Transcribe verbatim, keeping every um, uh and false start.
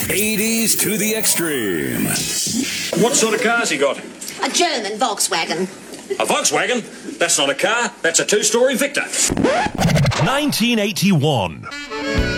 eighties to the extreme. What sort of car's he got? A German Volkswagen. A Volkswagen? That's not a car, that's a two-storey Victor. nineteen eighty-one.